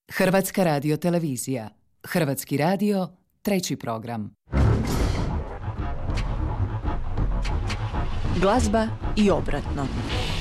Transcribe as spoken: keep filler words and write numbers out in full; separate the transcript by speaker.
Speaker 1: Hrvatska radiotelevizija. Hrvatski radio, treći program.
Speaker 2: Glazba i obratno.